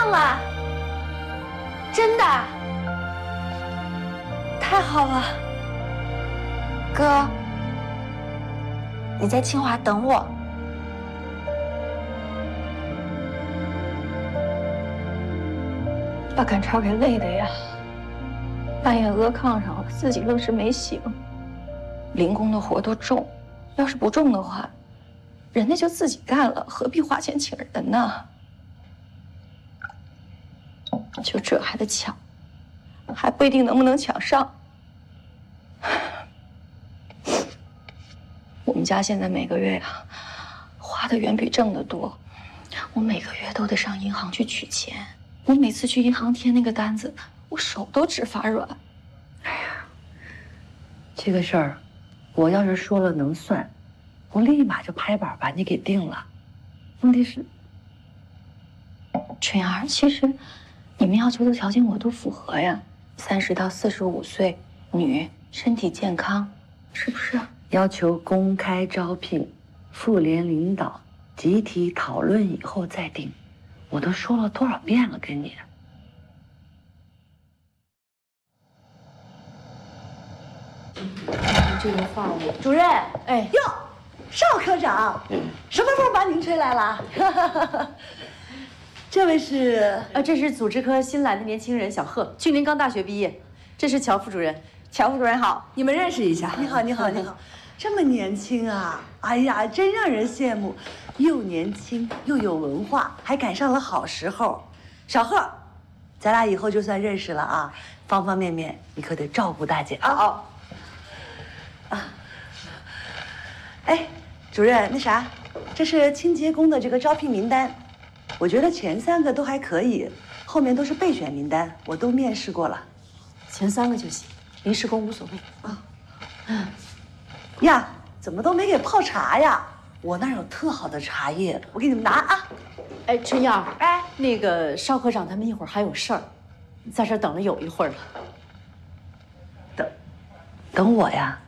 上了，真的，太好了。哥，你在清华等我。把赶超给累的呀，半夜饿炕上了，自己愣是没醒。零工的活都重，要是不重的话，人家就自己干了，何必花钱请人呢？就这还得抢，还不一定能不能抢上。我们家现在每个月呀，花的远比挣的多，我每个月都得上银行去取钱。我每次去银行填那个单子，我手都直发软。 哎呀，这个事儿，我要是说了能算，我立马就拍板把你给定了。问题是， 春儿，其实你们要求的条件我都符合呀，30到45岁，女，身体健康，是不是？ 要求公开招聘，妇联领导集体讨论以后再定。我都说了多少遍了，跟你。 这个话我主任， 哎哟，邵科长，什么风把您吹来了？这位是这是组织科新来的年轻人小贺，去年刚大学毕业。这是乔副主任，乔副主任好，你们认识一下。 你好，你好，你好，这么年轻啊！哎呀，真让人羡慕，又年轻又有文化，还赶上了好时候。小贺，咱俩以后就算认识了啊，方方面面你可得照顾大姐啊。 好。 哎，主任，那啥，这是清洁工的这个招聘名单，我觉得前3个都还可以，后面都是备选名单，我都面试过了。 前3个就行，临时工无所谓啊。 呀，怎么都没给泡茶呀？我那儿有特好的茶叶，我给你们拿啊。 哎，春燕，哎，那个邵科长他们一会儿还有事儿，在这儿等了有一会儿了。 等我呀。